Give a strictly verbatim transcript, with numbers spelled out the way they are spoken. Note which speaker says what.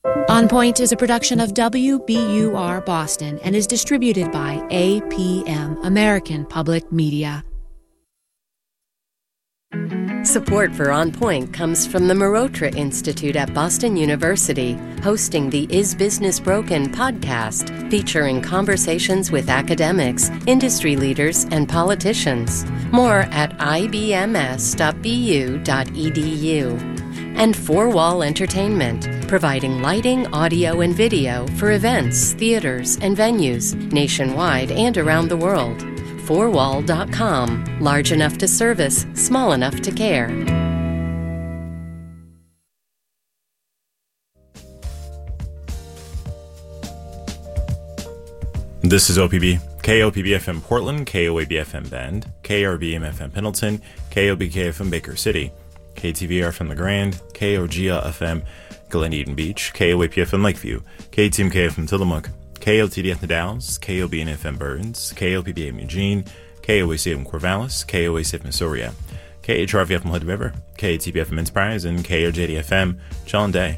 Speaker 1: On Point is a production of W B U R Boston and is distributed by A P M, American Public Media.
Speaker 2: Support for On Point comes from the Marotra Institute at Boston University, hosting the Is Business Broken podcast, featuring conversations with academics, industry leaders, and politicians. More at I B M S dot B U dot E D U. And Four Wall Entertainment, providing lighting, audio, and video for events, theaters, and venues nationwide and around the world. four wall dot com. Large enough to service, small enough to care.
Speaker 3: This is O P B. K O P B F M Portland, K O A B F M Bend, K R B M F M Pendleton, K O B K F M Baker City, K T V R F M The Grand, K O G A F M Glen Eden Beach, K O A P F M Lakeview, K T M K F M Tillamook, K O T D F M Dallas, K O B N F M Burns, K O P B M Eugene, K O A C F M Corvallis, K O A C F M Soria, K H R V F M Hood River, K T B F M Enterprise, and K O J D F M John Day.